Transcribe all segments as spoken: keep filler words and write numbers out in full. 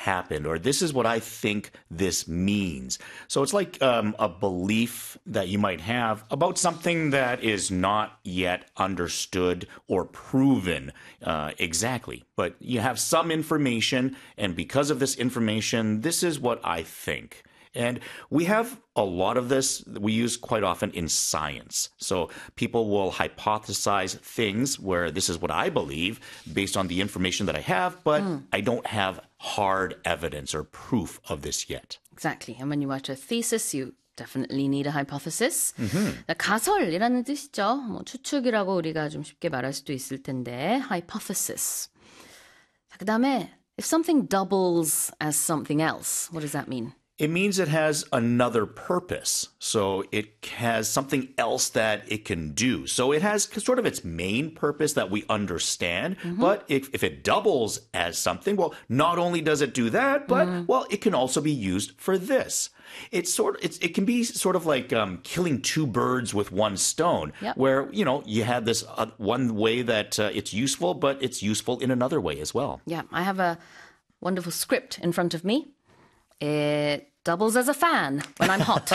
happened, or this is what I think this means. So it's like um, a belief that you might have about something that is not yet understood or proven uh, exactly. But you have some information, and because of this information, this is what I think. And we have a lot of this we use quite often in science. So people will hypothesize things where this is what I believe based on the information that I have, but mm. I don't have hard evidence or proof of this yet. Exactly. And when you write a thesis, you definitely need a hypothesis. Mm-hmm. 가설이라는 뜻이죠. 뭐 추측이라고 우리가 좀 쉽게 말할 수도 있을 텐데 hypothesis. 자, 그다음에 if something doubles as something else, what does that mean? It means it has another purpose. So it has something else that it can do. So it has sort of its main purpose that we understand. Mm-hmm. But if, if it doubles as something, well, not only does it do that, but, mm. well, it can also be used for this. It's sort of, it's, it can be sort of like um, killing two birds with one stone, yep. where, you know, you have this uh, one way that uh, it's useful, but it's useful in another way as well. Yeah, I have a wonderful script in front of me. It doubles as a fan when I'm hot.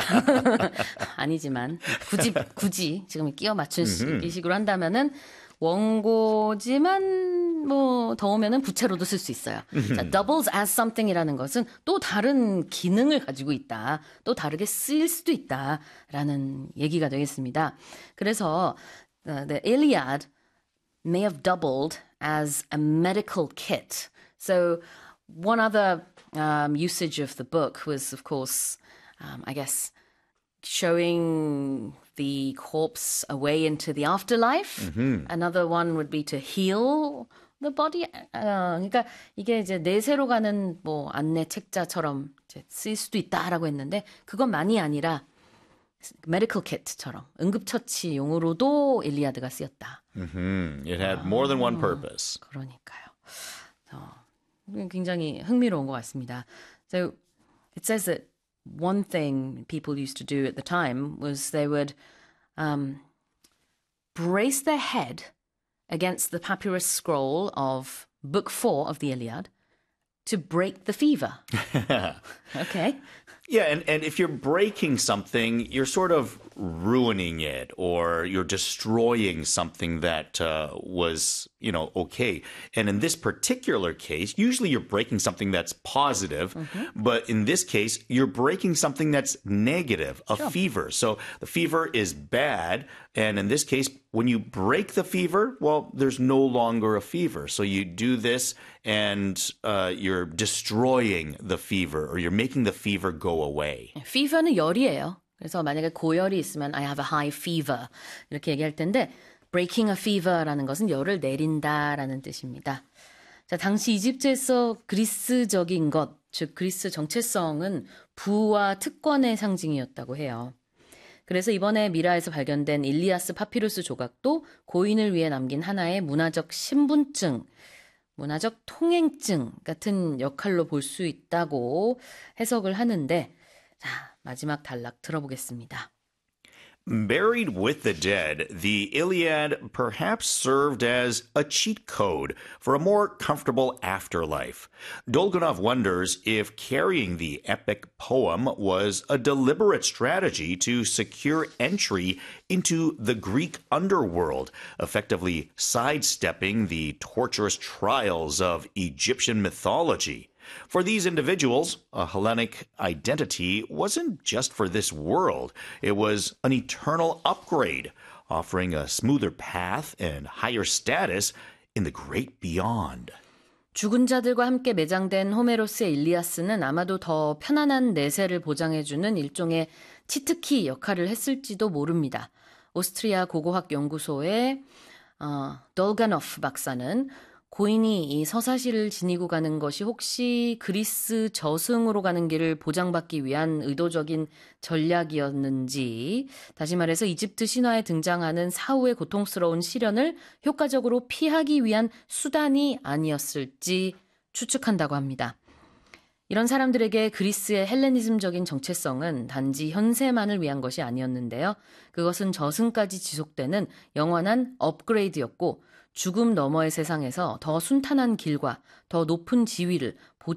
아니지만 굳이 굳이 지금 끼워 맞추시기식으로 한다면은 원고지만 뭐 더우면은 부채로도 쓸 수 있어요. 자, doubles as something이라는 것은 또 다른 기능을 가지고 있다. 또 다르게 쓰일 수도 있다라는 얘기가 되겠습니다. 그래서 uh, the Iliad may have doubled as a medical kit. So one other Um, usage of the book was, of course, um, I guess, showing the corpse away into the afterlife. Mm-hmm. Another one would be to heal the body. 어, 그러니까 이게 이제 내세로 가는 뭐 안내 책자처럼 이제 쓸 수도 있다라고 했는데 그것만이 아니라 medical kit처럼 응급처치용으로도 일리아드가 쓰였다. Mm-hmm. It had more than one purpose. 그러니까요. 어. 굉장히 흥미로운 것 같습니다. So it says that one thing people used to do at the time was they would um, brace their head against the papyrus scroll of book four of the Iliad to break the fever. Okay. Yeah, and, and if you're breaking something, you're sort of ruining it or you're destroying something that uh, was, you know, okay. And in this particular case, usually you're breaking something that's positive, mm-hmm. but in this case, you're breaking something that's negative, a sure. fever. So the fever is bad, and in this case, when you break the fever, well, there's no longer a fever. So you do this and uh, you're destroying the fever or you're making the fever go away. fever는 열이에요. 그래서 만약에 고열이 있으면 I have a high fever 이렇게 얘기할 텐데 breaking a fever라는 것은 열을 내린다라는 뜻입니다. 자, 당시 이집트에서 그리스적인 것, 즉 그리스 정체성은 부와 특권의 상징이었다고 해요. 그래서 이번에 미라에서 발견된 일리아스 파피루스 조각도 고인을 위해 남긴 하나의 문화적 신분증, 문화적 통행증 같은 역할로 볼 수 있다고 해석을 하는데 자, 마지막 단락 들어보겠습니다. Buried with the dead, the Iliad perhaps served as a cheat code for a more comfortable afterlife. Dolgonov wonders if carrying the epic poem was a deliberate strategy to secure entry into the Greek underworld, effectively sidestepping the torturous trials of Egyptian mythology. For these individuals, a Hellenic identity wasn't just for this world. It was an eternal upgrade, offering a smoother path and higher status in the great beyond. 죽은 자들과 함께 매장된 호메로스의 일리아스는 아마도 더 편안한 내세를 보장해주는 일종의 치트키 역할을 했을지도 모릅니다. 오스트리아 고고학 연구소의 어, 돌가노프 박사는 고인이 이 서사시를 지니고 가는 것이 혹시 그리스 저승으로 가는 길을 보장받기 위한 의도적인 전략이었는지, 다시 말해서 이집트 신화에 등장하는 사후의 고통스러운 시련을 효과적으로 피하기 위한 수단이 아니었을지 추측한다고 합니다. 이런 사람들에게 그리스의 헬레니즘적인 정체성은 단지 현세만을 위한 것이 아니었는데요. 그것은 저승까지 지속되는 영원한 업그레이드였고 죽음 너머의 세상에서 더 순탄한 길과 더 높은 지위를